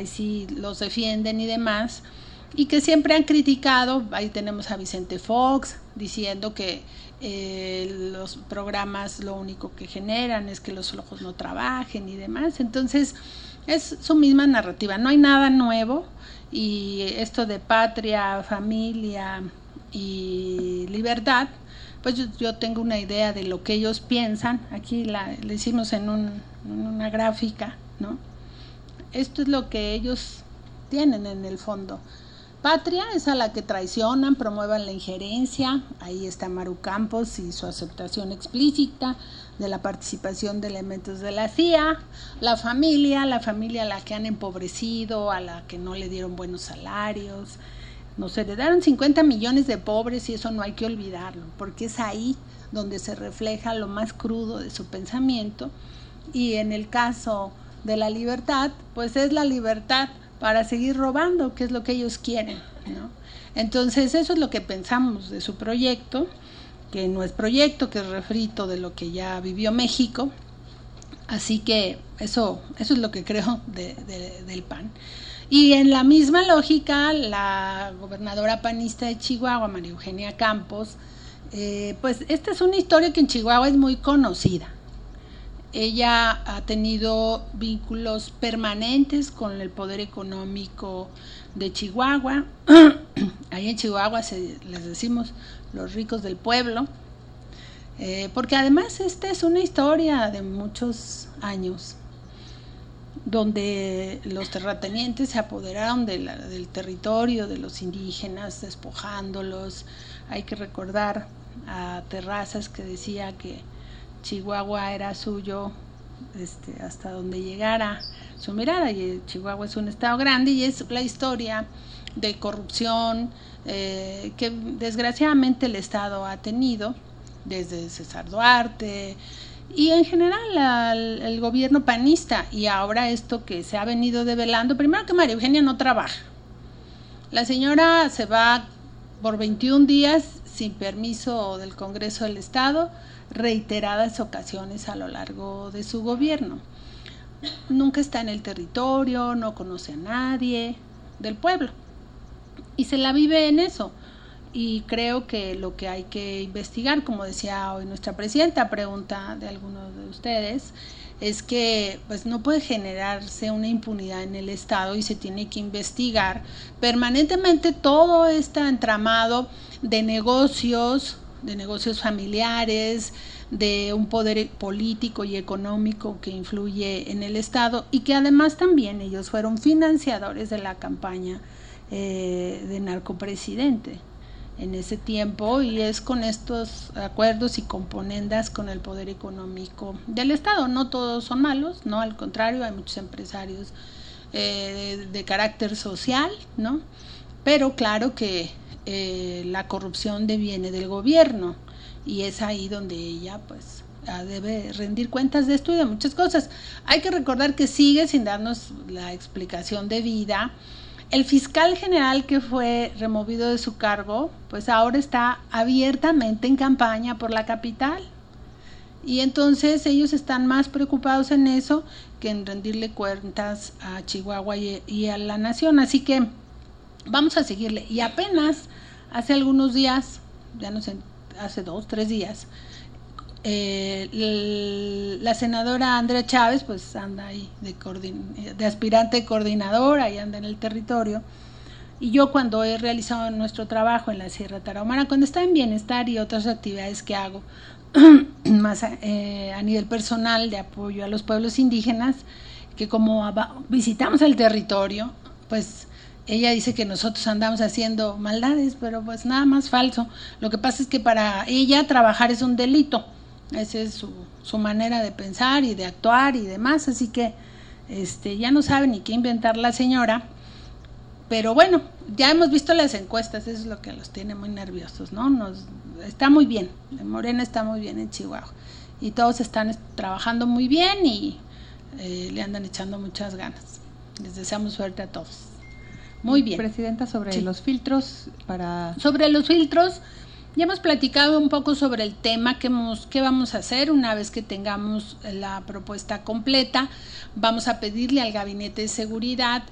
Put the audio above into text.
ahí sí los defienden y demás, y que siempre han criticado. Ahí tenemos a Vicente Fox diciendo que los programas lo único que generan es que los flojos no trabajen y demás. Entonces es su misma narrativa, no hay nada nuevo, y esto de patria, familia y libertad, pues yo tengo una idea de lo que ellos piensan. Aquí le hicimos en una gráfica, ¿no? Esto es lo que ellos tienen en el fondo. Patria es a la que traicionan, promuevan la injerencia. Ahí está Maru Campos y su aceptación explícita de la participación de elementos de la CIA. La familia a la que han empobrecido, a la que no le dieron buenos salarios. Nos heredaron 50 millones de pobres, y eso no hay que olvidarlo, porque es ahí donde se refleja lo más crudo de su pensamiento. Y en el caso de la libertad, pues es la libertad para seguir robando, que es lo que ellos quieren, ¿no? Entonces eso es lo que pensamos de su proyecto, que no es proyecto, que es refrito de lo que ya vivió México. Así que eso es lo que creo del PAN. Y en la misma lógica, la gobernadora panista de Chihuahua, María Eugenia Campos, pues esta es una historia que en Chihuahua es muy conocida. Ella ha tenido vínculos permanentes con el poder económico de Chihuahua. Ahí en Chihuahua les decimos los ricos del pueblo, porque además esta es una historia de muchos años, donde los terratenientes se apoderaron del territorio de los indígenas, despojándolos. Hay que recordar a Terrazas, que decía que Chihuahua era suyo hasta donde llegara su mirada, y Chihuahua es un estado grande, y es la historia de corrupción que desgraciadamente el estado ha tenido desde César Duarte y en general el gobierno panista. Y ahora esto que se ha venido develando, primero que María Eugenia no trabaja, la señora se va por 21 días sin permiso del Congreso del Estado, reiteradas ocasiones a lo largo de su gobierno. Nunca está en el territorio, no conoce a nadie del pueblo y se la vive en eso. Y creo que lo que hay que investigar, como decía hoy nuestra presidenta, pregunta de algunos de ustedes, es que pues no puede generarse una impunidad en el Estado, y se tiene que investigar permanentemente todo este entramado de negocios familiares, de un poder político y económico que influye en el Estado, y que además también ellos fueron financiadores de la campaña de narcopresidente en ese tiempo, y es con estos acuerdos y componendas con el poder económico del Estado. No todos son malos, no, al contrario, hay muchos empresarios de carácter social, ¿no? Pero claro que la corrupción deviene del gobierno, y es ahí donde ella pues debe rendir cuentas de esto y de muchas cosas. Hay que recordar que sigue sin darnos la explicación debida. El fiscal general que fue removido de su cargo, pues ahora está abiertamente en campaña por la capital, y entonces ellos están más preocupados en eso que en rendirle cuentas a Chihuahua y a la nación. Así que vamos a seguirle. Y apenas hace algunos días, ya no sé, hace 2-3 días, la senadora Andrea Chávez pues anda ahí de aspirante coordinadora, y anda en el territorio. Y yo, cuando he realizado nuestro trabajo en la Sierra Tarahumara, cuando está en bienestar y otras actividades que hago más a nivel personal de apoyo a los pueblos indígenas, que como visitamos el territorio, pues ella dice que nosotros andamos haciendo maldades, pero pues nada más falso. Lo que pasa es que para ella trabajar es un delito. Esa es su manera de pensar y de actuar y demás. Así que ya no sabe ni qué inventar la señora. Pero bueno, ya hemos visto las encuestas, eso es lo que los tiene muy nerviosos, ¿no? Está muy bien, Morena está muy bien en Chihuahua, y todos están trabajando muy bien, y le andan echando muchas ganas. Les deseamos suerte a todos. Muy bien. Presidenta, sobre los filtros Sobre los filtros, ya hemos platicado un poco sobre el tema, qué vamos a hacer una vez que tengamos la propuesta completa. Vamos a pedirle al Gabinete de Seguridad